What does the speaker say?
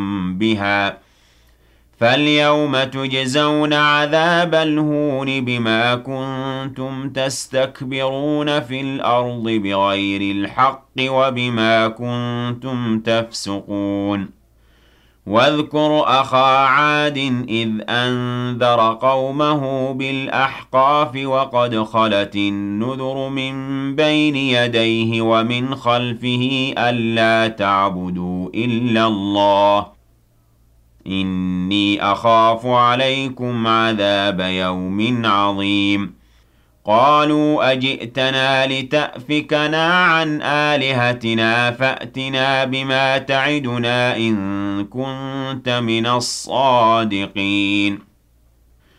بها فاليوم تجزون عذاب الهون بما كنتم تستكبرون في الأرض بغير الحق وبما كنتم تفسقون واذكر أخا عاد إذ أنذر قومه بالأحقاف وقد خلت النذر من بين يديه ومن خلفه ألا تعبدوا إلا الله إني أخاف عليكم عذاب يوم عظيم قالوا أجئتنا لتأفكنا عن آلهتنا فأتنا بما تعدنا إن كنت من الصادقين